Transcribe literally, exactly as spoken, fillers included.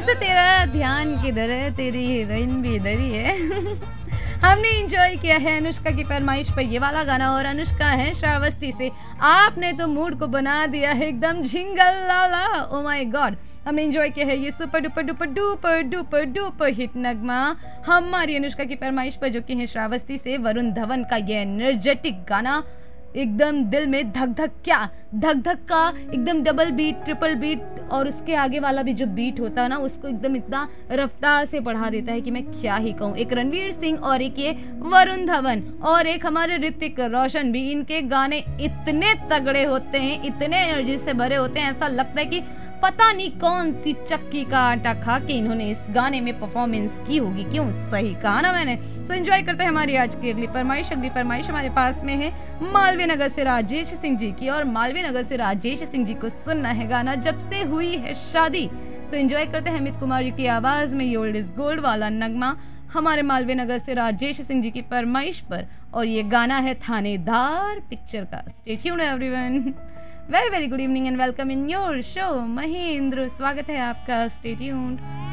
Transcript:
वैसे तेरा ध्यान किधर है, तेरी हीरोइन भी इधर ही है। हमने एंजॉय किया है अनुष्का की फरमाइश पर ये वाला गाना, और अनुष्का है श्रावस्ती से। आपने तो मूड को बना दिया है एकदम jingle Lala, oh my God. हमने एंजॉय किया है ये super duper duper duper duper duper hit नगमा हमारी अनुष्का की फरमाइश पर, जो कि है श्रावस्ती से वरुण धवन का ये एनर्जेटिक गाना। एकदम दिल में धक धक, क्या धक धक का एकदम डबल बीट, ट्रिपल बीट, और उसके आगे वाला भी जो बीट होता है ना, उसको एकदम इतना रफ्तार से बढ़ा देता है कि मैं क्या ही कहूँ। एक रणवीर सिंह और एक ये वरुण धवन और एक हमारे ऋतिक रोशन भी, इनके गाने इतने तगड़े होते हैं, इतने एनर्जी से भरे होते हैं, ऐसा लगता है कि पता नहीं कौन सी चक्की का आटा खा के इन्होंने इस गाने में परफॉर्मेंस की होगी। क्यों, सही कहा ना मैंने। सो एंजॉय करते हैं हमारी आज की अगली फरमाइश। अगली फरमाइश हमारे पास में है मालवीय नगर से राजेश सिंह जी की, और मालवीय नगर से राजेश सिंह जी को सुनना है गाना जब से हुई है शादी। सो एंजॉय करते हैं अमित कुमार जी की आवाज में ये ओल्ड इज गोल्ड वाला नगमा हमारे मालवीय नगर से राजेश सिंह जी की फरमाइश पर, और ये गाना है थानेदार पिक्चर का। Stay tuned everyone. Very very good evening and welcome in your show Mahendra. स्वागत है आपका, स्टे ट्यून्ड।